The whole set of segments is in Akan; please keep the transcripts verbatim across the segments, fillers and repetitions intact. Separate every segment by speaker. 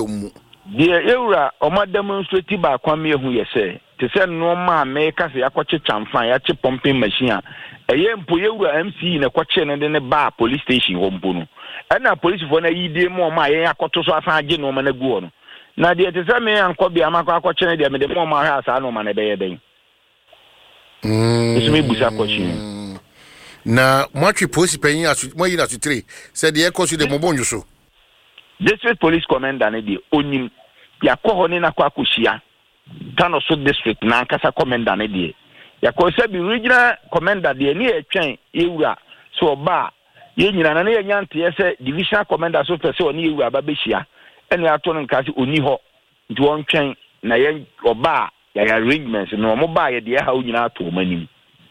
Speaker 1: mu
Speaker 2: de ewura o ma demonstrate ba kwame hu yese te se no ma me ka se yakoche chamfan ya che pumping machine a eye mpo ewura M C na kwache ne de ne ba police station ho mpo no na police fo na yide mo ma ye akoto so asan age no ma na guo no na de te se me anko bia ma kwache ne de me de mo ma ha asa no ma na be ye den mm eso me busa kwache
Speaker 1: na mwatwi police penyin asu mo yi na su three said the ekosu de mobonjo so
Speaker 2: district police commander ne de onim yakọ ne na kwa kushia Tano so district na kasa commander ne de yakọ se bi regional commander de ne etwen ewura so ba ye nyina na ne yanyante ye divisional commander so pese oni ewura ba behia ene ato no nkase oni ho nti won twen na ye oba ya arrangements no mo ba ye de ha onyina ato manim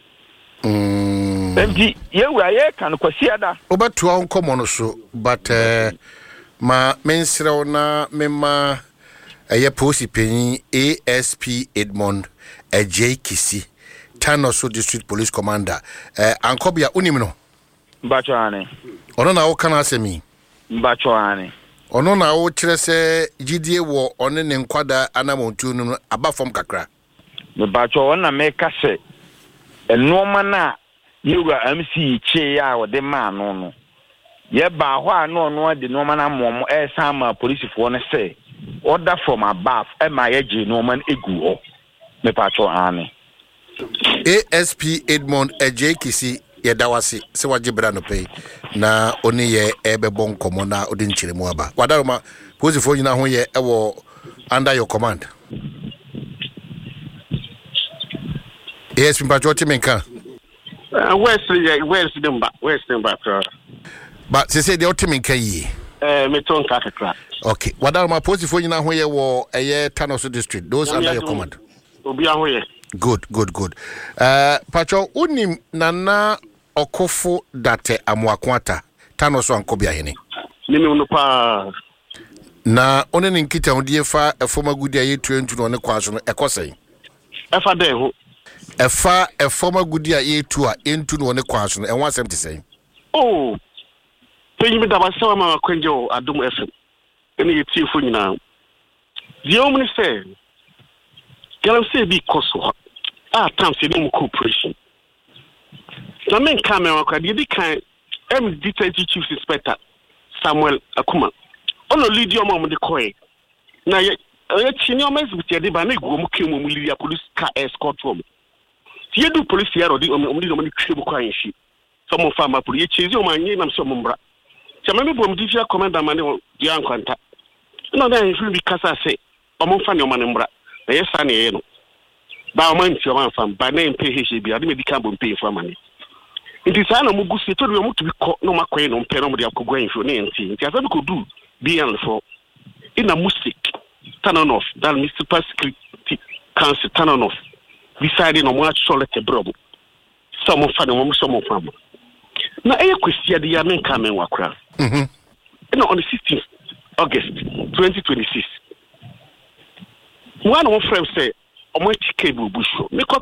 Speaker 2: mm enti yewura ye kan kwasi ada
Speaker 1: obeto on komo no so but uh, ma mensrew na mema eye posi penyi A S P Edmond J Kisi Tanoso District Police Commander eh ankobia unim no
Speaker 2: mbacho ane
Speaker 1: ono na wo kana asemi
Speaker 2: mbacho ane
Speaker 1: ono na wo kire se gidie wo one ne nkwada anamontu no abafom kakra
Speaker 2: mbacho ona meka se enoma na yewura M C che ya wo de ma no no ye ba ho ano no de no mana mom e sama police fo ne say order from above e ma ye je no man egu ho me pacho ane
Speaker 1: A S P Edmond J Kisi ye dawasi se wajibra no pay na oni ye ebe bon komo na odi nchiremu aba wadaroma police fo nyina ho ye ewo under your command A S P pacho timenka
Speaker 3: uh where's the where's the number where's the number
Speaker 1: but se say the ultimate yi
Speaker 3: eh meton kakra
Speaker 1: okay wadaro ma post fo nyina ho ye wo eye Tanoso district those under your command
Speaker 3: obi aho ye
Speaker 1: good good good uh pacho unim nana okofo date amoakwata Tanoso ankobia hene
Speaker 3: nimi unu pa
Speaker 1: na one ne nkita hodie fa efoma gudi aye twenty no ne kwaso no ekosai
Speaker 3: efa de ho
Speaker 1: efa efoma gudi aye two a entu no ne kwaso no enwa seventy say
Speaker 3: oh penyi me daba sawa ma kwenjo adum F M ene yeti fo nyina the omni say galam say bi koso ah tam say no cooperation na men camera kwa di kan M Deputy Chief Inspector Samuel Akuma ono lead your mom de koy na ye ye chini o mesbiti de ba na egu mu kemu mu liya police car escort from ye do police here odi o mu di o mu twem kwa yin some farmer police ye chizi o manye na so mo mbra chama me bom di fia commander mane di ankwanta no na yin bi kasa se o mo fa ne o mane mbra na ye sa ne ye no ba o man ti o man fam ba na mpe he bi ade me di kan bom pe fa mane nti sa na mo gusi to do mo to bi ko no makoy no mpe no mo di akogwa yin fo ne nti nti asa bi ko du bi an for in a music turn on off that municipal security council turn on off beside no mo actually te brobo some of fa no mo some of fam na e kwesi ade ya men ka men wakra
Speaker 1: mhm
Speaker 3: no on the sixteenth August twenty twenty-six one of friends say omo chike bu busho me ko